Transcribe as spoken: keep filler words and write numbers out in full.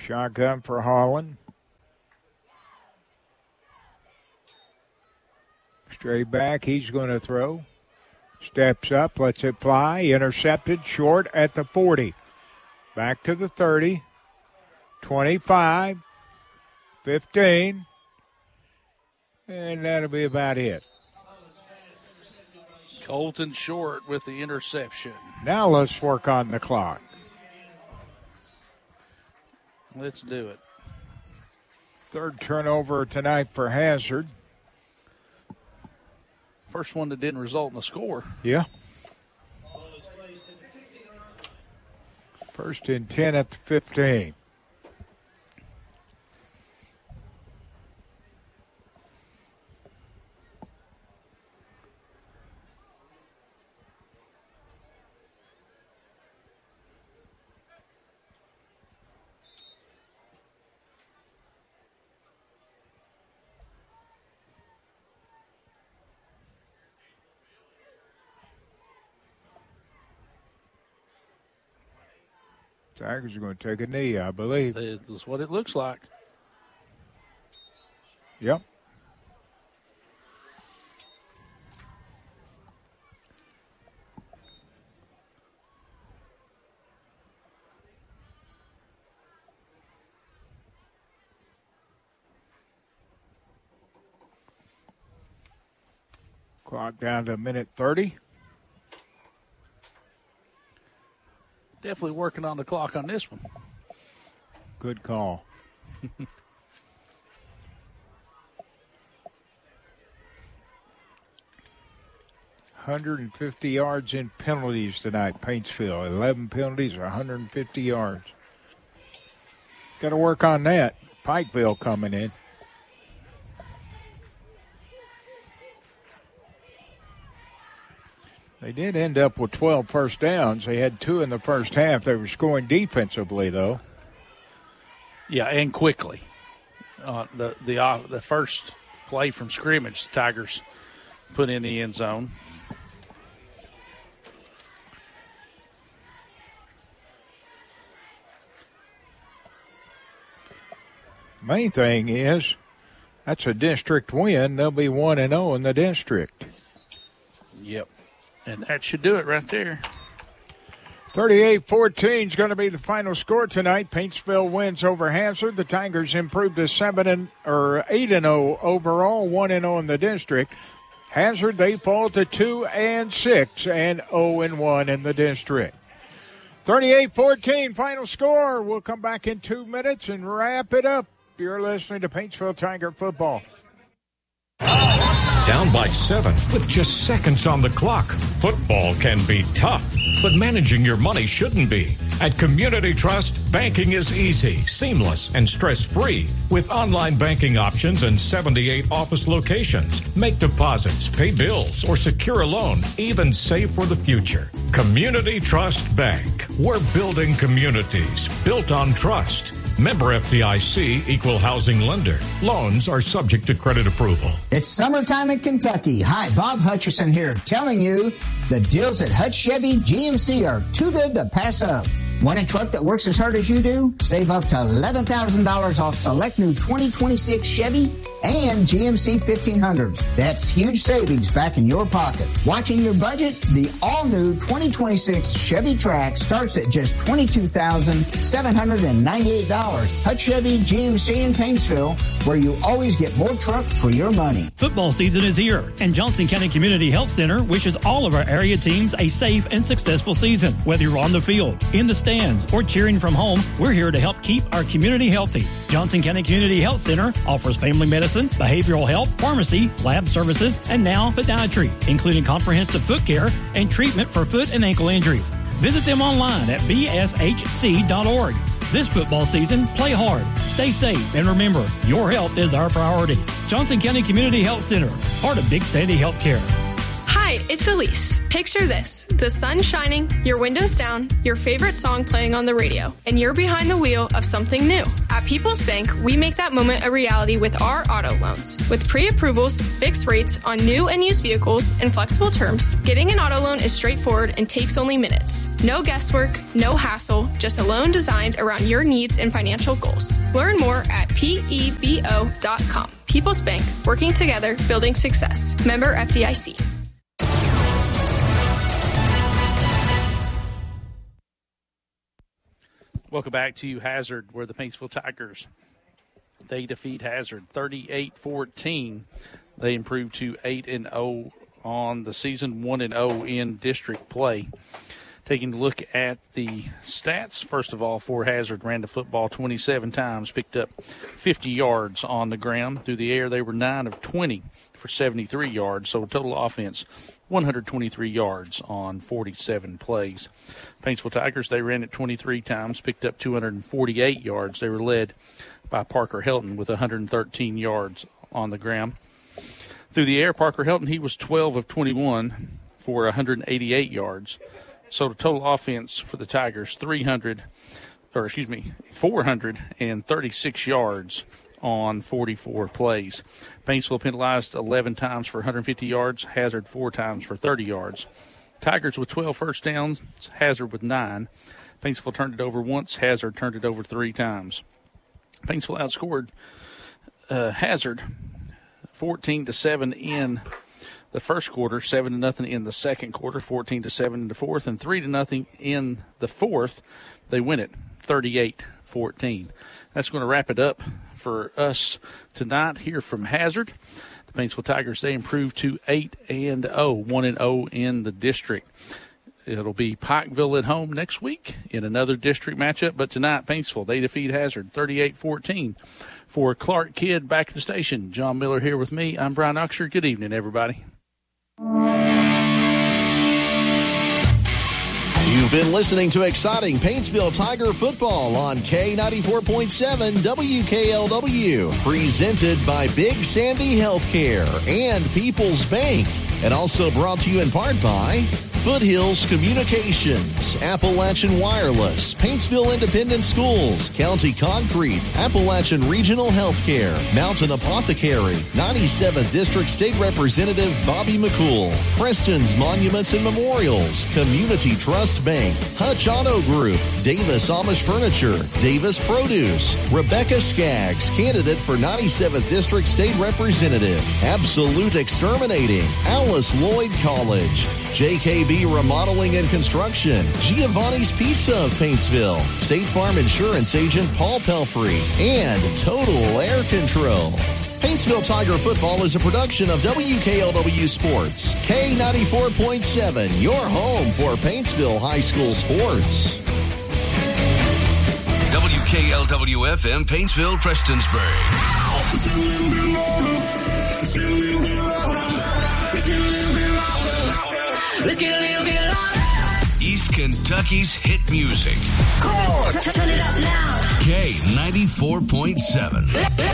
Shotgun for Holland. Straight back, he's going to throw. Steps up, lets it fly. Intercepted, short at the forty. Back to the thirty. twenty-five. fifteen. And that'll be about it. Colton Short with the interception. Now let's work on the clock. Let's do it. Third turnover tonight for Hazard. First one that didn't result in a score. Yeah. First and ten at the fifteen. Tigers are going to take a knee, I believe. That's what it looks like. Yep. Clock down to a minute thirty. Definitely working on the clock on this one. Good call. one hundred fifty yards in penalties tonight, Paintsville. eleven penalties or one hundred fifty yards. Got to work on that. Pikeville coming in. They did end up with twelve first downs. They had two in the first half. They were scoring defensively, though. Yeah, and quickly. Uh, the the uh, the first play from scrimmage, the Tigers put in the end zone. Main thing is that's a district win. They'll be one and oh in the district. Yep. And that should do it right there. thirty-eight fourteen is going to be the final score tonight. Paintsville wins over Hazard. The Tigers improved to seven and or eight and oh overall, one and oh in the district. Hazard, they fall to two and six and oh and one in the district. thirty-eight fourteen final score. We'll come back in two minutes and wrap it up. You're listening to Paintsville Tiger football. Down by seven with just seconds on the clock. Football can be tough, but managing your money shouldn't be. At Community Trust, banking is easy, seamless, and stress-free. With online banking options and seventy-eight office locations, make deposits, pay bills, or secure a loan, even save for the future. Community Trust Bank. We're building communities built on trust. Member F D I C, Equal Housing Lender. Loans are subject to credit approval. It's summertime in Kentucky. Hi, Bob Hutcherson here, telling you the deals at Hutch Chevy G M C are too good to pass up. Want a truck that works as hard as you do? Save up to eleven thousand dollars off select new twenty twenty-six Chevy and G M C fifteen hundreds. That's huge savings back in your pocket. Watching your budget? The all-new twenty twenty-six Chevy Trax starts at just twenty-two thousand seven hundred ninety-eight dollars. Hutch Chevy G M C in Paintsville, where you always get more truck for your money. Football season is here, and Johnson County Community Health Center wishes all of our area teams a safe and successful season. Whether you're on the field, in the stands, or cheering from home, we're here to help keep our community healthy. Johnson County Community Health Center offers family medicine, behavioral health, pharmacy, lab services, and now podiatry, including comprehensive foot care and treatment for foot and ankle injuries. Visit them online at b s h c dot org. This football season, play hard, stay safe, and remember, your health is our priority. Johnson County Community Health Center, part of Big Sandy Healthcare. Hi, It's Elise. Picture this. The sun shining, your windows down, your favorite song playing on the radio, and you're behind the wheel of something new. At People's Bank, we make that moment a reality with our auto loans. With pre-approvals, fixed rates on new and used vehicles, and flexible terms, getting an auto loan is straightforward and takes only minutes. No guesswork, no hassle, just a loan designed around your needs and financial goals. Learn more at P E B O dot com. People's Bank, working together, building success. Member F D I C. Welcome back to Hazard, where the Paintsville Tigers, they defeat Hazard thirty-eight fourteen. They improved to eight and oh on the season, one and oh in district play. Taking a look at the stats, first of all, for Hazard, ran the football twenty-seven times, picked up fifty yards on the ground. Through the air, they were nine of twenty for seventy-three yards, so total offense, one hundred twenty-three yards on forty-seven plays. Paintsville Tigers, they ran it twenty-three times, picked up two hundred forty-eight yards. They were led by Parker Helton with one hundred thirteen yards on the ground. Through the air, Parker Helton, he was twelve of twenty-one for one hundred eighty-eight yards. So the total offense for the Tigers, three hundred, or excuse me, four hundred thirty-six yards on forty-four plays. Paintsville penalized eleven times for one hundred fifty yards, Hazard four times for thirty yards. Tigers with twelve first downs, Hazard with nine. Paintsville turned it over once, Hazard turned it over three times. Paintsville outscored uh, Hazard fourteen to seven in the first quarter, seven to nothing in the second quarter, fourteen to seven in the fourth, and three to nothing in the fourth. They win it thirty-eight fourteen. That's going to wrap it up for us tonight here from Hazard. The Paintsville Tigers, they improved to eight and oh, one and oh in the district. It'll be Pikeville at home next week in another district matchup, but tonight, Paintsville, they defeat Hazard thirty-eight fourteen. For Clark Kidd back at the station, John Miller here with me. I'm Brian Oxer. Good evening, everybody. You've been listening to exciting Paintsville Tiger football on K ninety-four point seven W K L W, presented by Big Sandy Healthcare and People's Bank, and also brought to you in part by Foothills Communications, Appalachian Wireless, Paintsville Independent Schools, County Concrete, Appalachian Regional Healthcare, Mountain Apothecary, ninety-seventh District State Representative Bobby McCool, Preston's Monuments and Memorials, Community Trust Bank, Hutch Auto Group, Davis Amish Furniture, Davis Produce, Rebecca Skaggs, candidate for ninety-seventh District State Representative, Absolute Exterminating, Alice Lloyd College, J K B Remodeling and Construction, Giovanni's Pizza of Paintsville, State Farm Insurance Agent Paul Pelfrey, and Total Air Control. Paintsville Tiger Football is a production of W K L W Sports. K ninety-four point seven, your home for Paintsville High School sports. W K L W F M, Paintsville, Prestonsburg. Let's get a little bit louder. East Kentucky's hit music. Cool. Turn it up now. K ninety-four point seven.